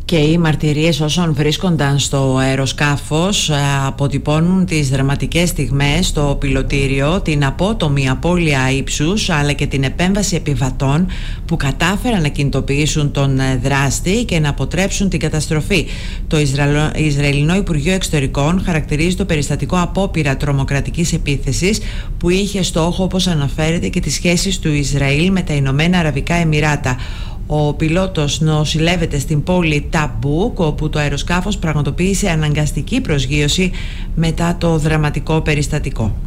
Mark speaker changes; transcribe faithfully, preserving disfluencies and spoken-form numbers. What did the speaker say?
Speaker 1: Και οι μαρτυρίες όσων βρίσκονταν στο αεροσκάφος αποτυπώνουν τις δραματικές στιγμές στο πιλωτήριο, την απότομη απώλεια ύψους αλλά και την επέμβαση επιβατών που κατάφεραν να κινητοποιήσουν τον δράστη και να αποτρέψουν την καταστροφή. Το Ισραηλο... Ισραηλινό Υπουργείο Εξωτερικών χαρακτηρίζει το περιστατικό απόπειρα τρομοκρατικής επίθεσης που είχε στόχο, όπως αναφέρεται, και τις σχέσεις του Ισραήλ με τα Ηνωμένα Αραβικά Εμιράτα. Ο πιλότος νοσηλεύεται στην πόλη Ταμπούκ, όπου το αεροσκάφος πραγματοποίησε αναγκαστική προσγείωση μετά το δραματικό περιστατικό.